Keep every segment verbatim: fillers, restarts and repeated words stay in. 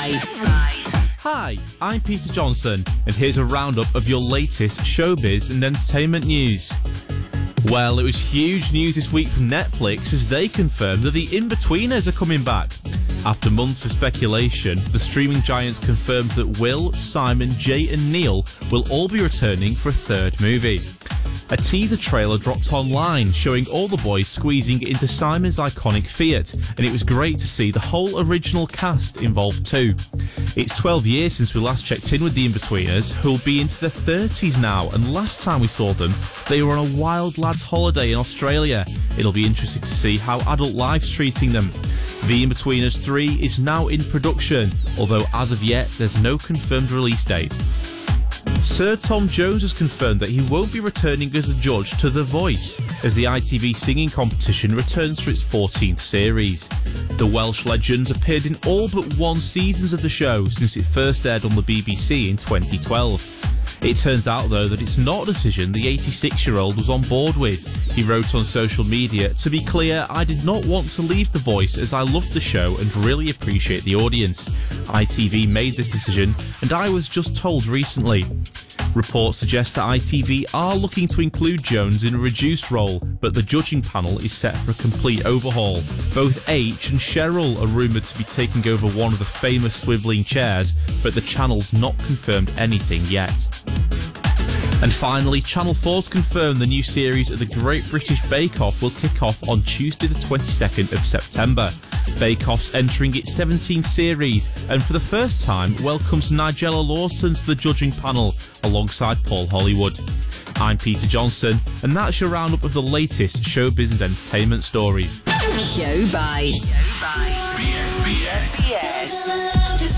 Bites. Hi, I'm Peter Johnson, and here's a roundup of your latest showbiz and entertainment news. Well, it was huge news this week from Netflix as they confirmed that The Inbetweeners are coming back. After months of speculation, the streaming giants confirmed that Will, Simon, Jay and Neil will all be returning for a third movie. A teaser trailer dropped online showing all the boys squeezing into Simon's iconic Fiat, and it was great to see the whole original cast involved too. It's twelve years since we last checked in with the Inbetweeners, who'll be into their thirties now, and last time we saw them, they were on a wild lads holiday in Australia. It'll be interesting to see how adult life's treating them. The Inbetweeners three is now in production, although as of yet there's no confirmed release date. Sir Tom Jones has confirmed that he won't be returning as a judge to The Voice, as the I T V singing competition returns for its fourteenth series. The Welsh legends appeared in all but one seasons of the show since it first aired on the B B C in twenty twelve. It turns out, though, that it's not a decision the eighty-six-year-old was on board with. He wrote on social media, "To be clear, I did not want to leave The Voice as I loved the show and really appreciate the audience. I T V made this decision and I was just told recently." Reports suggest that I T V are looking to include Jones in a reduced role, but the judging panel is set for a complete overhaul. Both H and Cheryl are rumoured to be taking over one of the famous swivelling chairs, but the channel's not confirmed anything yet. And finally, Channel four's confirmed the new series of the Great British Bake Off will kick off on Tuesday the twenty-second of September. Bake Off's entering its seventeenth series and for the first time welcomes Nigella Lawson to the judging panel alongside Paul Hollywood. I'm Peter Johnson, and that's your roundup of the latest showbiz and entertainment stories. Show Bites. B S B S.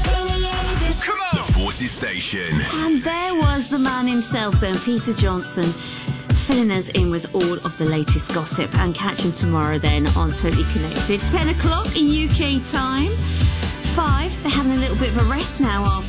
Come on! The Forces Station. And there was the man himself then, Peter Johnson, filling us in with all of the latest gossip. And catch him tomorrow then on Totally Connected. ten o'clock in U K time. five, they're having a little bit of a rest now after